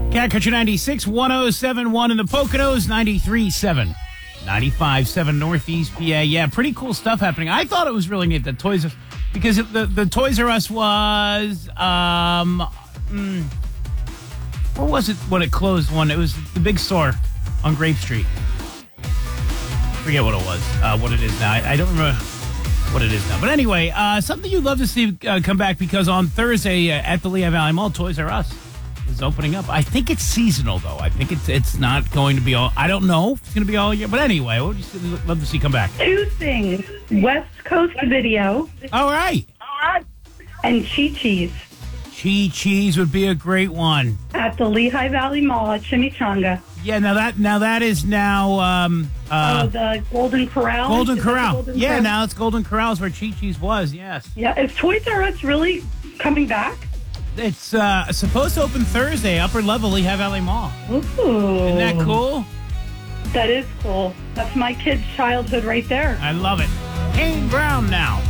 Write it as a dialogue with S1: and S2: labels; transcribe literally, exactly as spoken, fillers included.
S1: Cat Country ninety-six, one oh seven point one in the Poconos, ninety-three point seven, ninety-five point seven Northeast P A. Yeah, pretty cool stuff happening. I thought it was really neat that Toys R Us, because the, the Toys R Us was, um, mm, what was it when it closed one? It was the big store on Grape Street. I forget what it was, uh, what it is now. I, I don't remember what it is now. But anyway, uh, something you'd love to see uh, come back, because on Thursday uh, at the Lehigh Valley Mall, Toys R Us is opening up. I think it's seasonal, though. I think it's it's not going to be all... I don't know if it's going to be all year. But anyway, what would you love to see come back?
S2: Two things. West Coast Video.
S1: All right.
S2: All right. And Chi Chi's.
S1: Chi Chi's would be a great one.
S2: At the Lehigh Valley Mall at Chimichanga.
S1: Yeah, now that now that is now... Um, uh,
S2: oh, the Golden Corral?
S1: Golden
S2: Is
S1: Corral.
S2: Golden
S1: yeah,
S2: Corral?
S1: now it's Golden Corral's where Chi Chi's was, yes.
S2: Yeah, is Toys R Us really coming back?
S1: It's uh, supposed to open Thursday, upper level, Lehigh Valley Mall.
S2: Ooh.
S1: Isn't that cool?
S2: That is cool. That's my kid's childhood right there.
S1: I love it. Kane Brown now.